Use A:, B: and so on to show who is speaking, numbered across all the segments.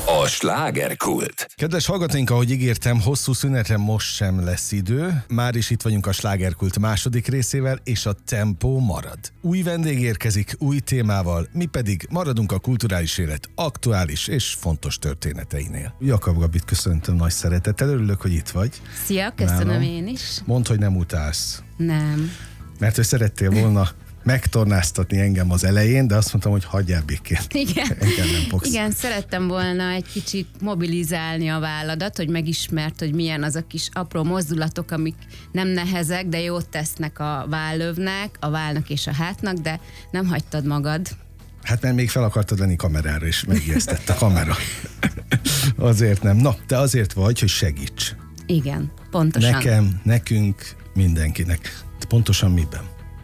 A: A slágerkult.
B: Kedves hallgatóink, ahogy ígértem, hosszú szünetre most sem lesz idő. Már is itt vagyunk a slágerkult második részével, és a tempó marad. Új vendég érkezik, új témával, mi pedig maradunk a kulturális élet aktuális és fontos történeteinél. Jakab Gabit köszöntöm nagy szeretettel, örülök, hogy itt vagy.
C: Szia, köszönöm nálam. Én is.
B: Mondd, hogy nem utálsz.
C: Nem.
B: Mert hogy szerettél volna megtornáztatni engem az elején, de azt mondtam, hogy hagyjál békén.
C: Igen.
B: Engem nem fogsz.
C: Igen, szerettem volna egy kicsit mobilizálni a válladat, hogy megismert, hogy milyen az a kis apró mozdulatok, amik nem nehezek, de jót tesznek a vállövnek, a vállnak és a hátnak, de nem hagytad magad.
B: Hát mert még fel akartad lenni kamerára, és megijesztett a kamera. Azért nem. Na, te azért vagy, hogy segíts.
C: Igen, pontosan.
B: Nekem, nekünk, mindenkinek. Pontosan miben?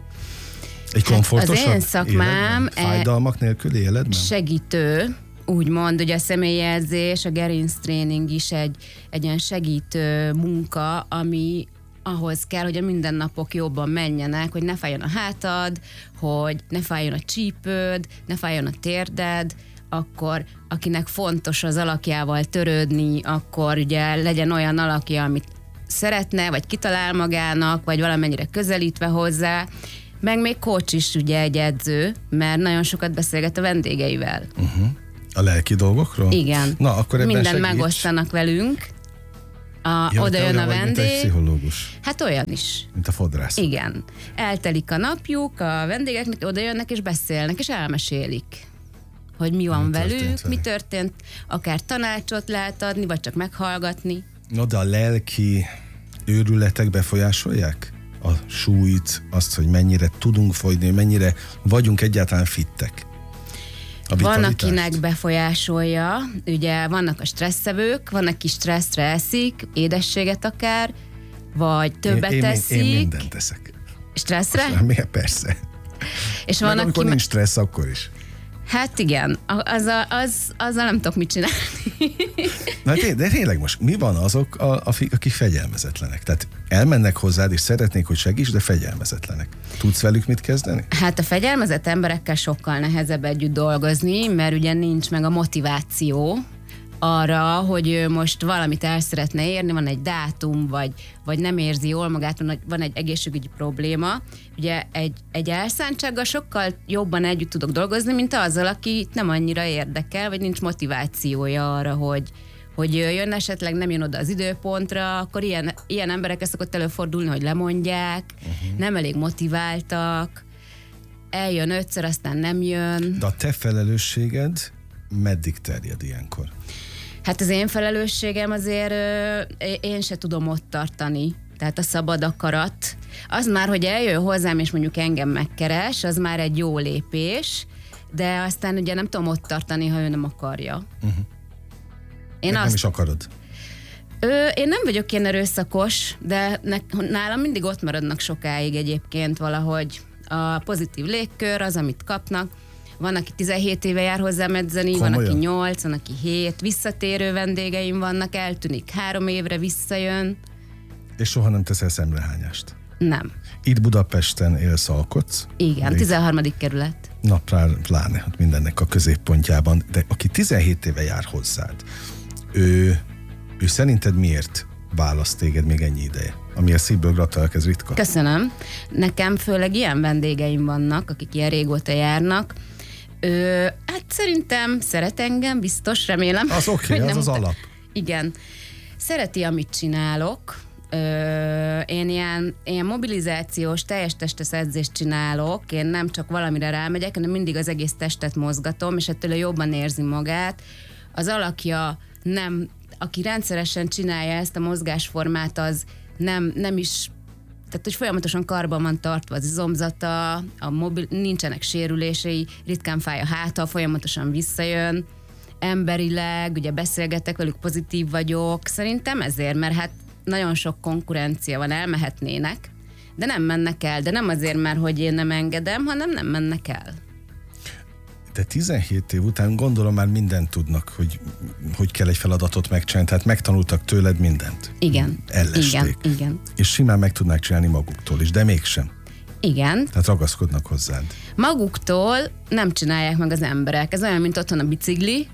B: Egy komfortosabb
C: az én szakmám
B: életben? Fájdalmak nélküli életben?
C: Segítő, úgymond, ugye a személyjelzés, a gerinctréning is egy ilyen segítő munka, ami ahhoz kell, hogy a mindennapok jobban menjenek, hogy ne fájjon a hátad, hogy ne fájjon a csípőd, ne fájjon a térded, akkor akinek fontos az alakjával törődni, akkor ugye legyen olyan alakja, amit szeretne, vagy kitalál magának, vagy valamennyire közelítve hozzá. Meg még coach is ugye egy edző, mert nagyon sokat beszélget a vendégeivel.
B: A lelki dolgokról?
C: Igen.
B: Na, akkor ebben
C: mindent
B: segíts.
C: Megosztanak velünk. Oda jön a vendég.
B: Mint egy pszichológus.
C: Hát olyan is.
B: Mint a fodrász.
C: Igen. Eltelik a napjuk, a vendégeknek oda jönnek és beszélnek, és elmesélik, hogy mi van velük, mi történt, akár tanácsot lehet adni, vagy csak meghallgatni.
B: No, de a lelki őrületek befolyásolják a súlyt, azt, hogy mennyire tudunk fogyni, mennyire vagyunk egyáltalán fittek.
C: Van, akinek befolyásolja, ugye vannak a stresszevők, van, aki stresszre eszik, édességet akár, vagy többet teszik.
B: Én mindent teszek.
C: Stresszre?
B: Persze.
C: És van,
B: amikor nincs stressz, akkor is.
C: Hát igen, azzal nem tudok mit csinálni.
B: Na de tényleg most, mi van azok, akik fegyelmezetlenek? Tehát elmennek hozzád, és szeretnék, hogy segíts, de fegyelmezetlenek. Tudsz velük mit kezdeni?
C: Hát a fegyelmezett emberekkel sokkal nehezebb együtt dolgozni, mert ugye nincs meg a motiváció arra, hogy ő most valamit el szeretne érni, van egy dátum, vagy nem érzi jól magát, van egy egészségügyi probléma. Ugye egy elszántsággal sokkal jobban együtt tudok dolgozni, mint azzal, aki nem annyira érdekel, vagy nincs motivációja arra, hogy jöjjön, esetleg nem jön oda az időpontra, akkor ilyen emberekkel szokott előfordulni, hogy lemondják, nem elég motiváltak, eljön 5-ször, aztán nem jön.
B: De a te felelősséged meddig terjed ilyenkor?
C: Hát az én felelősségem azért én se tudom ott tartani. Tehát a szabad akarat. Az már, hogy eljön hozzám, és mondjuk engem megkeres, az már egy jó lépés, de aztán ugye nem tudom ott tartani, ha ő nem akarja.
B: Nem is akarod?
C: Én nem vagyok ilyen erőszakos, de nálam mindig ott maradnak sokáig egyébként valahogy a pozitív légkör, az, amit kapnak. Van, aki 17 éve jár hozzám edzeni,
B: komolyan?
C: Van, aki 8, van, aki 7, visszatérő vendégeim vannak, eltűnik 3 évre, visszajön.
B: És soha nem teszel szemrehányást?
C: Nem.
B: Itt Budapesten élsz, alkotsz?
C: Igen, 13. kerület.
B: Na, pláne, mindennek a középpontjában. De aki 17 éve jár hozzád, ő szerinted miért választ téged még ennyi ideje? Ami a szívből gratulálok, ez ritka.
C: Köszönöm. Nekem főleg ilyen vendégeim vannak, akik ilyen régóta járnak. Hát szerintem szeret engem, biztos, remélem.
B: Az oké, az az alap.
C: Igen. Szereti, amit csinálok. Én ilyen mobilizációs, teljes testes edzést csinálok. Én nem csak valamire rámegyek, hanem mindig az egész testet mozgatom, és ettől jobban érzi magát. Az alakja nem, aki rendszeresen csinálja ezt a mozgásformát, az nem is, tehát hogy folyamatosan karban van tartva az izomzata, nincsenek sérülései, ritkán fáj a háta, folyamatosan visszajön. Emberileg, ugye beszélgetek velük, pozitív vagyok. Szerintem ezért, mert hát nagyon sok konkurencia van, elmehetnének, de nem mennek el. De nem azért, mert hogy én nem engedem, hanem nem mennek el.
B: De 17 év után gondolom már mindent tudnak, hogy kell egy feladatot megcsinálni, tehát megtanultak tőled mindent.
C: Igen.
B: Ellesték.
C: Igen.
B: És simán meg tudnák csinálni maguktól is, de mégsem.
C: Igen.
B: Tehát ragaszkodnak hozzád.
C: Maguktól nem csinálják meg az emberek. Ez olyan, mint otthon a bicikli.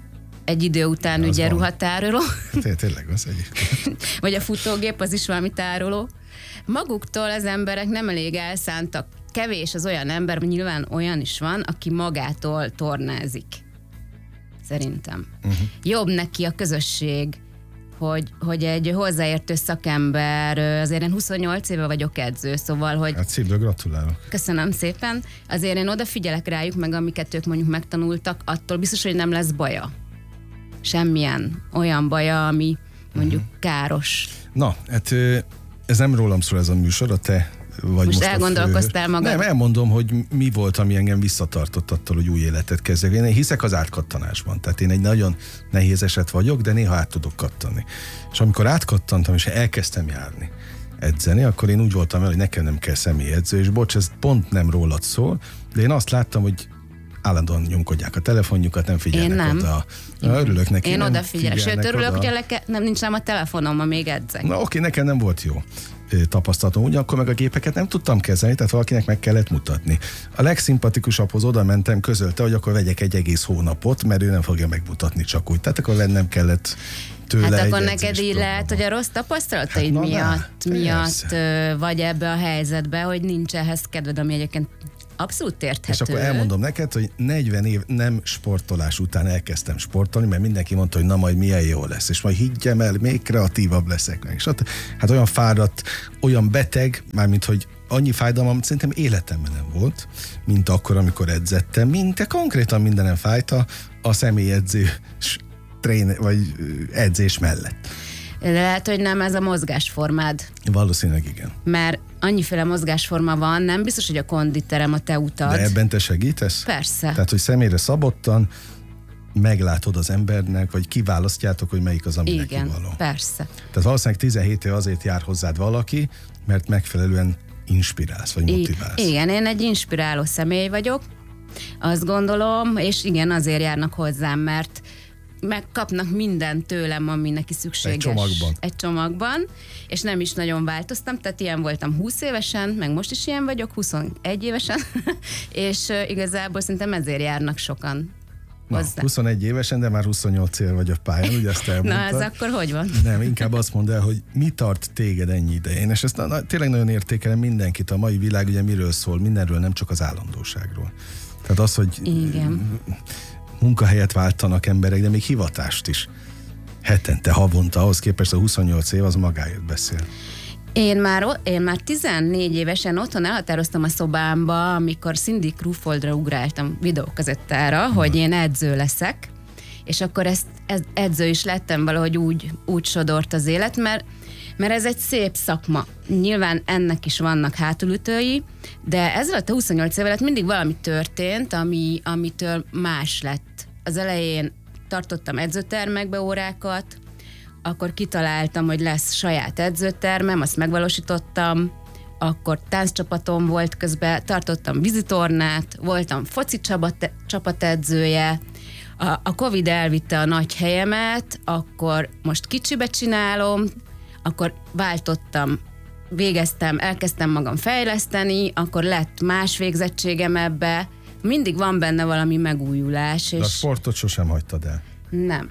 C: egy idő után
B: Az
C: ugye
B: van.
C: ruhatároló.
B: Tényleg az egyébként.
C: Vagy a futógép, az is valami tároló. Maguktól az emberek nem elég elszántak. Kevés az olyan ember, nyilván olyan is van, aki magától tornázik. Szerintem. Jobb neki a közösség, hogy egy hozzáértő szakember, azért én 28 éve vagyok edző, szóval, hogy...
B: Hát szívből gratulálok.
C: Köszönöm szépen. Azért én odafigyelek rájuk, meg amiket ők mondjuk megtanultak, attól biztos, hogy nem lesz baja. Semmilyen olyan baja, ami mondjuk káros.
B: Na, hát ez nem rólam szól ez a műsor, a te vagy most
C: elgondolkoztál magad?
B: Nem, elmondom, hogy mi volt, ami engem visszatartott attól, hogy új életet kezdjek. Én hiszek az átkattanásban. Tehát én egy nagyon nehéz eset vagyok, de néha át tudok kattani. És amikor átkattantam, és elkezdtem járni, edzeni, akkor én úgy voltam el, hogy nekem nem kell személyedző, és bocs, ez pont nem rólad szól, de én azt láttam, hogy állandóan nyomkodják a telefonjukat, nem figyelnek
C: én nem.
B: oda. Na, örülök neki.
C: Én odafigyelek. Sőt, örülök,
B: oda.
C: hogy nem nincs rám a telefonom, még edzek.
B: Na oké, nekem nem volt jó tapasztalatom. Ugyanakkor meg a gépeket nem tudtam kezelni, tehát valakinek meg kellett mutatni. A legszimpatikusabbhoz oda mentem, közölte, hogy akkor vegyek egy egész hónapot, mert ő nem fogja megmutatni csak úgy. Tehát akkor vennem kellett tőle.
C: Hát akkor neked így lehet, hogy a rossz tapasztalataid miatt vagy ebbe a helyzetbe, hogy nincs ehhez kedved, ami egyébként abszolút érthető.
B: És akkor elmondom neked, hogy 40 év nem sportolás után elkezdtem sportolni, mert mindenki mondta, hogy na majd milyen jó lesz, és majd higgyem el, még kreatívabb leszek meg. És hát olyan fáradt, olyan beteg, mármint hogy annyi fájdalmam szerintem életemben nem volt, mint akkor, amikor edzettem, konkrétan mindenem fájta a személyedzés vagy edzés mellett.
C: De lehet, hogy nem ez a mozgásformád.
B: Valószínűleg igen.
C: Mert annyiféle mozgásforma van, nem biztos, hogy a konditerem a te utad.
B: De ebben te segítesz?
C: Persze.
B: Tehát, hogy személyre szabottan meglátod az embernek, vagy kiválasztjátok, hogy melyik az, ami neki való.
C: Igen, persze.
B: Tehát valószínűleg 17 év azért jár hozzád valaki, mert megfelelően inspirálsz, vagy motiválsz.
C: Igen, én egy inspiráló személy vagyok, azt gondolom, és igen, azért járnak hozzám, mert megkapnak mindent tőlem, ami neki szükséges. Egy csomagban. És nem is nagyon változtam, tehát ilyen voltam 20 évesen, meg most is ilyen vagyok, 21 évesen, és igazából szerintem ezért járnak sokan hozzá. 21
B: évesen, de már 28 év vagy a pályán, ugye ezt elmondtad.
C: Na ez akkor hogy van?
B: Nem, inkább azt mondd el, hogy mi tart téged ennyi idején, és ezt tényleg nagyon értékelem mindenkit, a mai világ ugye miről szól, mindenről, nem csak az állandóságról. Tehát az, hogy
C: igen.
B: Munkahelyet váltanak emberek, de még hivatást is. Hetente, havonta, ahhoz képest a 28 év az magáért beszél.
C: Én már 14 évesen otthon elhatároztam a szobámba, amikor Cindy Crawfordra ugráltam videókazettára, hogy én edző leszek, és akkor edző is lettem, valahogy úgy sodort az élet, mert ez egy szép szakma. Nyilván ennek is vannak hátulütői, de ezzel a 28 év alatt mindig valami történt, amitől más lett. Az elején tartottam edzőtermekbe órákat, akkor kitaláltam, hogy lesz saját edzőtermem, azt megvalósítottam, akkor tánccsapatom volt közben, tartottam vízitornát, voltam foci csapatedzője, a Covid elvitte a nagy helyemet, akkor most kicsibe csinálom, akkor váltottam, elkezdtem magam fejleszteni, akkor lett más végzettségem ebbe, mindig van benne valami megújulás.
B: De a sportot sosem hagytad el?
C: Nem.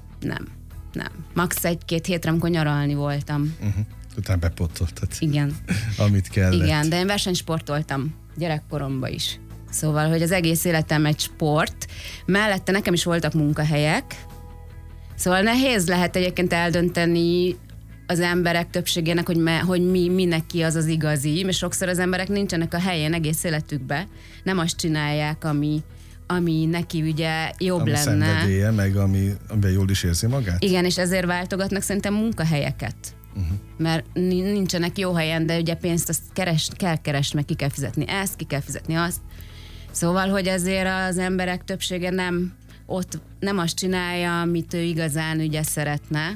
C: Max 1-2 hétre, amikor nyaralni voltam.
B: Utána bepottoltad.
C: Igen.
B: Amit kellett.
C: Igen, de én versenysportoltam gyerekkoromban is. Szóval, hogy az egész életem egy sport. Mellette nekem is voltak munkahelyek. Szóval nehéz lehet egyébként eldönteni az emberek többségének, hogy mi neki az igazi, és sokszor az emberek nincsenek a helyén egész életükbe. Nem azt csinálják, ami neki ugye jobb
B: ami
C: lenne.
B: Szenvedélye, meg amiben jól is érzi magát.
C: Igen, és ezért váltogatnak szerintem munkahelyeket. Mert nincsenek jó helyen, de ugye pénzt azt kell keresni, meg ki kell fizetni ezt, ki kell fizetni azt. Szóval, hogy ezért az emberek többsége nem azt csinálja, amit ő igazán ugye szeretne.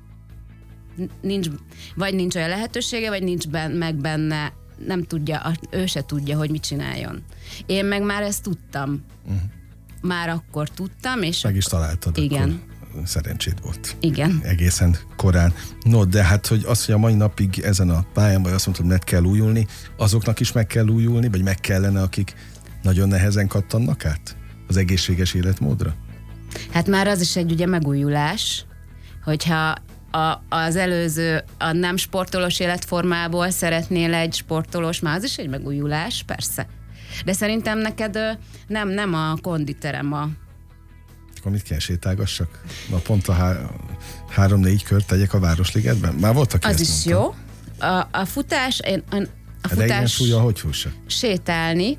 C: Nincs olyan lehetősége, vagy nincs meg benne, nem tudja, ő se tudja, hogy mit csináljon. Én meg már ezt tudtam. Már akkor tudtam, és...
B: Meg is találtad.
C: Igen.
B: Akkor szerencséd volt.
C: Igen.
B: Egészen korán. No, de hát, hogy az, hogy a mai napig ezen a pályán, vagy azt mondtad, hogy meg kell újulni, azoknak is meg kell újulni, vagy meg kellene, akik nagyon nehezen kattannak át az egészséges életmódra?
C: Hát már az is egy ugye megújulás, hogyha az előző, a nem sportolós életformából szeretnél egy sportolós, már az is egy megújulás, persze. De szerintem neked nem a konditerem a...
B: Akkor mit kell, sétálgassak? Naponta 3-4 kört tegyek a Városligetben? Már volt, aki
C: az
B: ezt
C: is
B: mondta.
C: jó. A futás...
B: De ilyen súlya hogy fussak?
C: Sétálni.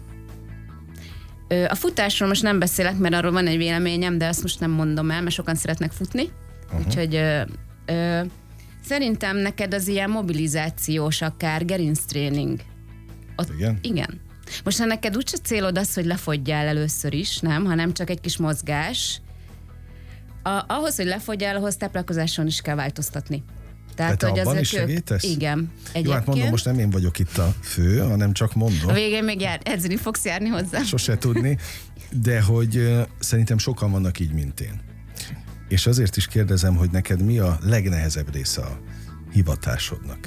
C: A futásról most nem beszélek, mert arról van egy véleményem, de azt most nem mondom el, mert sokan szeretnek futni. Úgyhogy szerintem neked az ilyen mobilizációs, akár gerinctréning.
B: Igen?
C: Igen. Most ha neked úgyse célod az, hogy lefogyjál először is, nem, hanem csak egy kis mozgás, ahhoz, hogy lefogyjál, ahhoz táplálkozáson is kell változtatni.
B: Tehát hogy abban is segítesz?
C: Igen.
B: Jó, hát mondom, most nem én vagyok itt a fő, hanem csak mondom.
C: A végén még edzeni fogsz járni hozzá.
B: Sose tudni, de hogy szerintem sokan vannak így, mint én. És azért is kérdezem, hogy neked mi a legnehezebb része a hivatásodnak?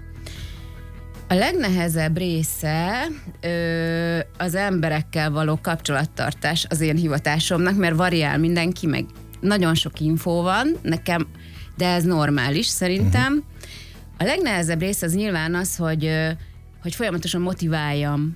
C: A legnehezebb része az emberekkel való kapcsolattartás az én hivatásomnak, mert variál mindenki, meg nagyon sok infó van nekem, de ez normális szerintem. A legnehezebb része az nyilván az, hogy folyamatosan motiváljam,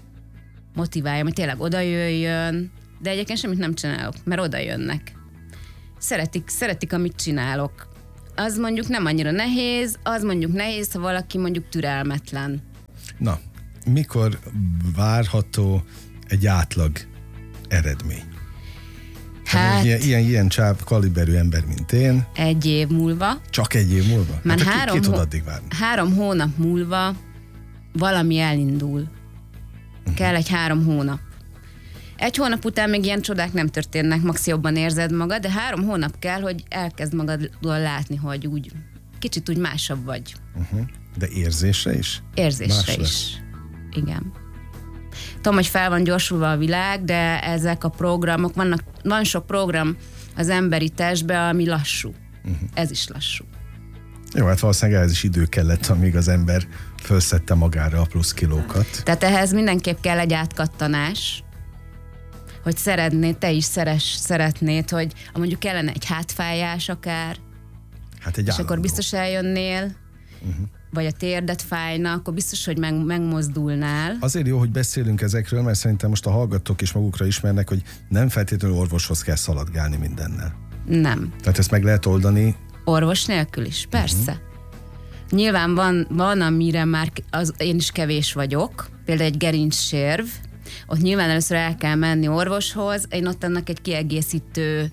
C: hogy tényleg oda jöjjön, de egyébként semmit nem csinálok, mert oda jönnek. Szeretik, amit csinálok. Az mondjuk nem annyira nehéz, az mondjuk nehéz, ha valaki mondjuk türelmetlen.
B: Na, mikor várható egy átlag eredmény?
C: Hát...
B: Ilyen csáv kaliberű ember, mint én.
C: 1 év múlva.
B: Csak 1 év múlva?
C: Már
B: hát ki tud addig várni?
C: 3 hónap múlva valami elindul. Kell egy 3 hónap. 1 hónap után még ilyen csodák nem történnek, max jobban érzed magad, de 3 hónap kell, hogy elkezd magadról látni, hogy úgy kicsit úgy másabb vagy.
B: De érzésre is?
C: Érzésre is. Igen. Tudom, hogy fel van gyorsulva a világ, de ezek a programok, van sok program az emberi testben, ami lassú. Ez is lassú.
B: Jó, hát valószínűleg ez is idő kellett, amíg az ember felszedte magára a plusz kilókat.
C: Tehát ehhez mindenképp kell egy átkattanás, hogy te is szeretnéd, hogy mondjuk kellene egy hátfájás akár,
B: hát egy
C: és akkor biztos eljönnél, vagy a térdet fájna, akkor biztos, hogy megmozdulnál.
B: Azért jó, hogy beszélünk ezekről, mert szerintem most a hallgatók is magukra ismernek, hogy nem feltétlenül orvoshoz kell szaladgálni mindennel.
C: Nem.
B: Tehát ezt meg lehet oldani?
C: Orvos nélkül is, persze. Nyilván van amire már én is kevés vagyok, például egy gerincsérv, ott nyilván először el kell menni orvoshoz, én ott annak egy kiegészítő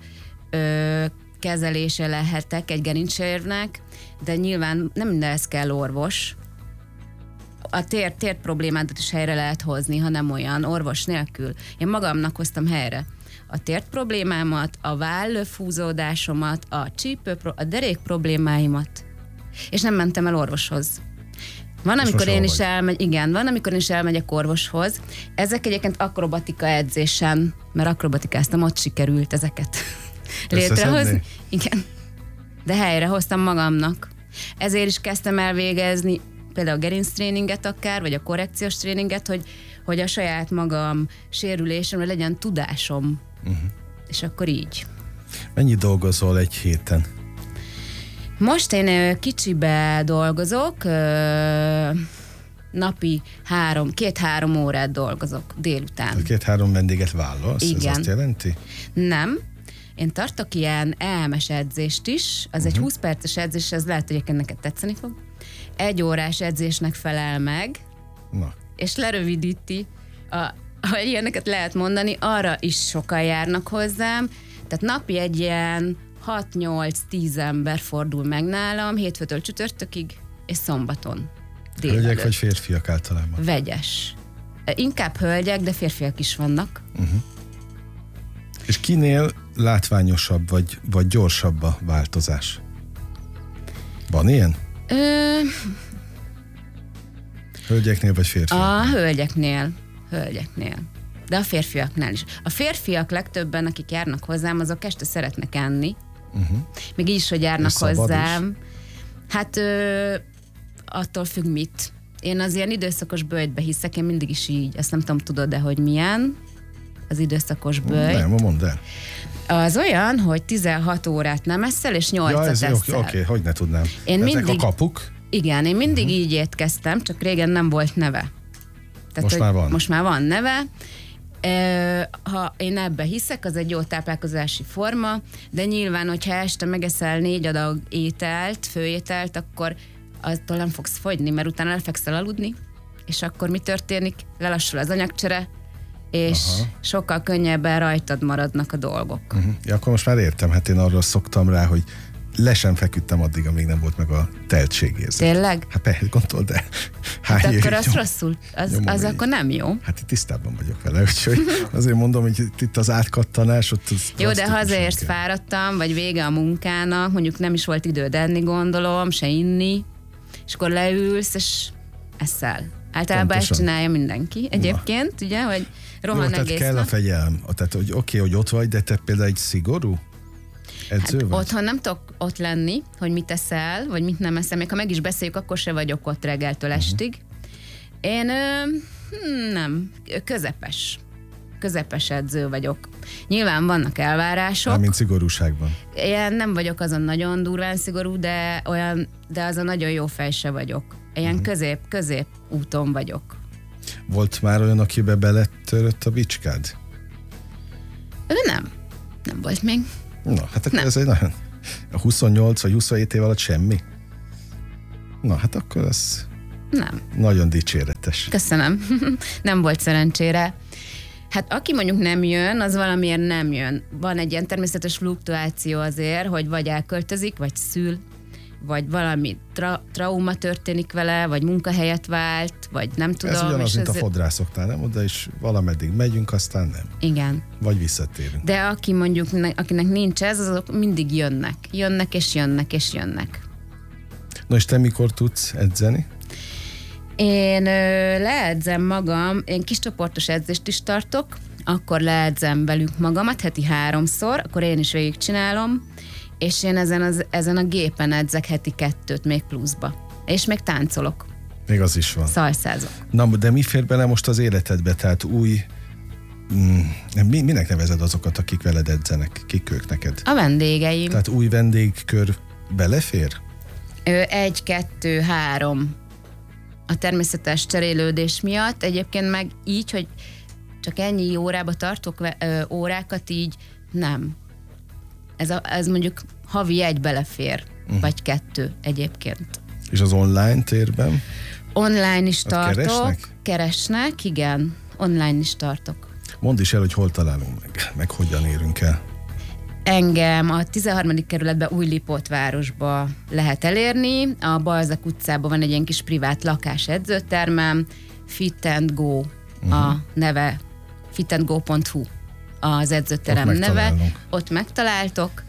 C: kezelése lehetek egy gerincsérvnek, de nyilván nem mindenhez kell orvos. A tért problémádat is helyre lehet hozni, ha nem olyan, orvos nélkül. Én magamnak hoztam helyre a tért problémámat, a vállfúzódásomat, a derék problémáimat, és nem mentem el orvoshoz. Van, amikor én is elmegyek orvoshoz. Ezek egyébként akrobatika edzésen, mert akrobatikáztam, ott sikerült ezeket létrehozni. Igen. De helyre hoztam magamnak. Ezért is kezdtem el végezni például a gerinctréninget akár, vagy a korrekciós tréninget, hogy a saját magam sérülésemre legyen tudásom. És akkor így.
B: Mennyi dolgozol egy héten?
C: Most én kicsibe dolgozok, napi 2-3 órát dolgozok délután.
B: 2-3 vendéget vállalsz?
C: Igen.
B: Ez azt jelenti?
C: Nem. Én tartok ilyen EMS edzést is, az egy 20 perces edzés, ez lehet, hogy egyébként neked tetszeni fog. 1 órás edzésnek felel meg, és lerövidíti, ha ilyeneket lehet mondani, arra is sokan járnak hozzám, tehát napi egy ilyen 6-8-10 ember fordul meg nálam, hétfőtől csütörtökig, és szombaton.
B: Hölgyek vagy férfiak általában?
C: Vegyes. Inkább hölgyek, de férfiak is vannak.
B: És kinél látványosabb, vagy gyorsabb a változás? Van ilyen? Hölgyeknél vagy férfiaknál?
C: A hölgyeknél. De a férfiaknál is. A férfiak legtöbben, akik járnak hozzám, azok este szeretnek enni. Még így is, hogy járnak hozzám. Hát attól függ mit. Én az ilyen időszakos böjtbe hiszek, én mindig is így. Ezt nem tudom, tudod-e, hogy milyen az időszakos böjt.
B: Nem, mondd el.
C: Az olyan, hogy 16 órát nem eszel, és 8-at eszel.
B: Oké, hogy ne tudnám. Ezek a kapuk?
C: Igen, én mindig így étkeztem, csak régen nem volt neve. Tehát,
B: most már van.
C: Most már van neve. Ha én ebbe hiszek, az egy jó táplálkozási forma, de nyilván, hogyha este megeszel 4 adag ételt, főételt, akkor attól nem fogsz fogyni, mert utána lefekszel aludni, és akkor mi történik? Lelassul az anyagcsere, és sokkal könnyebben rajtad maradnak a dolgok.
B: Ja, akkor most már értem, hát én arról szoktam rá, hogy le sem feküdtem addig, amíg nem volt meg a teltségérzet.
C: Tényleg?
B: Hát persze, gondold, de hány
C: hát
B: évig
C: akkor az rosszul, az akkor nem jó.
B: Hát itt tisztában vagyok vele, úgyhogy azért mondom, hogy itt az átkattanás, ott az
C: jó, de hazaérsz fáradtam, vagy vége a munkának, mondjuk nem is volt időd enni, gondolom, se inni, és akkor leülsz, és eszel. Általában ezt csinálja mindenki egyébként, ugye, hogy rohan egész
B: kell
C: nap.
B: A fegyelm, tehát hogy oké, hogy ott vagy, de te például egy szigorú edző vagy?
C: Otthon nem tudok ott lenni, hogy mit eszel, vagy mit nem eszel. Még ha meg is beszéljük, akkor se vagyok ott reggeltől estig. Én nem, közepes edző vagyok. Nyilván vannak elvárások.
B: Mint szigorúságban.
C: Én nem vagyok azon nagyon durván szigorú, de azon nagyon jó fej se vagyok. Ilyen közép úton vagyok.
B: Volt már olyan, akibe beletörött a bicskád?
C: Nem volt még.
B: Na, hát akkor ez egy nagyon... A 28 vagy 27 év alatt semmi? Na, hát akkor az...
C: Nem.
B: Nagyon dicséretes.
C: Köszönöm. Nem volt szerencsére. Hát aki mondjuk nem jön, az valamiért nem jön. Van egy ilyen természetes fluktuáció azért, hogy vagy elköltözik, vagy szül, vagy valami trauma történik vele, vagy munkahelyet vált, vagy nem tudom.
B: Ez ugyanaz, mint a fodrászoknál, nem? Oda is valameddig megyünk, aztán nem.
C: Igen.
B: Vagy visszatérünk.
C: De aki mondjuk, akinek nincs ez, azok mindig jönnek. Jönnek és jönnek és jönnek.
B: Na és te mikor tudsz edzeni?
C: Én leedzem magam, én kiscsoportos edzést is tartok, akkor leedzem velük magamat heti 3-szor, akkor én is végigcsinálom, és én ezen a gépen edzek heti 2-t még pluszba. És még táncolok.
B: Még az is van.
C: Szalszázok.
B: Na, de mi fér bele most az életedbe? Tehát új... Minek nevezed azokat, akik veled edzenek? Kik ők neked?
C: A vendégeim.
B: Tehát új vendégkör belefér?
C: 1, 2, 3 a természetes cserélődés miatt. Egyébként meg így, hogy csak ennyi órába tartok órákat, így nem. Ez mondjuk havi 1 belefér, vagy 2 egyébként. És
B: az online térben?
C: Online is tartok. Keresnek, igen. Online is tartok.
B: Mondd is el, hogy hol találunk meg hogyan érünk el.
C: Engem a 13. kerületben Újlipótvárosba lehet elérni. A Balzak utcában van egy ilyen kis privát lakás edzőtermem. Fit and Go a neve. fitandgo.hu az edzőterem neve. Ott megtaláltok.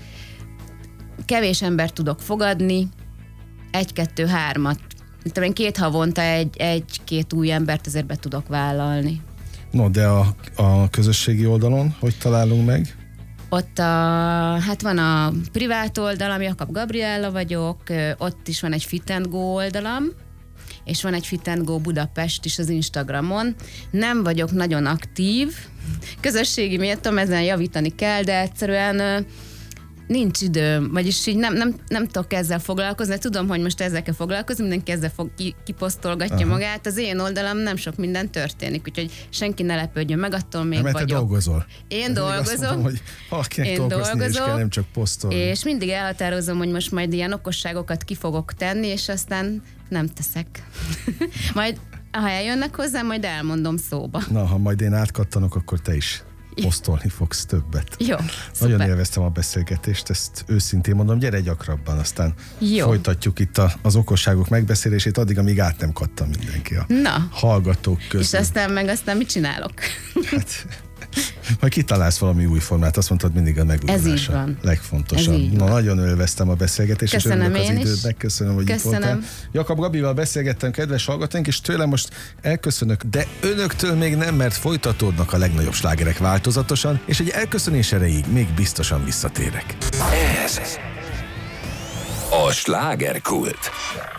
C: Kevés embert tudok fogadni. 1, 2, 3-at. Én 2 havonta 1-2 új embert azért be tudok vállalni.
B: No, de a közösségi oldalon hogy találunk meg?
C: Ott hát van a privát oldalam, Jakab Gabriella vagyok, ott is van egy Fit and Go oldalam, és van egy Fit and Go Budapest is az Instagramon. Nem vagyok nagyon aktív, közösségi miatt ezen javítani kell, de egyszerűen nincs időm, vagyis így nem tudok ezzel foglalkozni, tudom, hogy most ezzel kell foglalkozni, mindenki ezzel kiposztolgatja magát, az én oldalam nem sok minden történik, úgyhogy senki ne lepődjön meg, attól még
B: vagyok.
C: Te
B: dolgozol.
C: Én dolgozom.
B: Mondom, hogy valakinek dolgozni is kell, nem csak posztolni.
C: És mindig elhatározom, hogy most majd ilyen okosságokat ki fogok tenni, és aztán nem teszek. Majd, ha eljönnek hozzá, majd elmondom szóba.
B: Na, ha majd én átkattanok, akkor te is posztolni fogsz többet.
C: Jó,
B: nagyon
C: szuper.
B: élveztem a beszélgetést, ezt őszintén mondom, gyere gyakrabban, aztán folytatjuk itt az okosságok megbeszélését, addig, amíg át nem kattan mindenki a hallgatók közül.
C: És aztán mit csinálok?
B: Hát, majd kitalálsz valami új formát, azt mondtad, mindig a megújulás. Ez így van. Legfontosabb. Nagyon élveztem a beszélgetést, és örülök az idődnek. Köszönöm, hogy itt voltál. Jakab Gabival beszélgettem, kedves hallgatóink, és tőlem most elköszönök, de önöktől még nem, mert folytatódnak a legnagyobb slágerek változatosan, és egy elköszönés erejéig még biztosan visszatérek.
A: Ez a Slágerkult.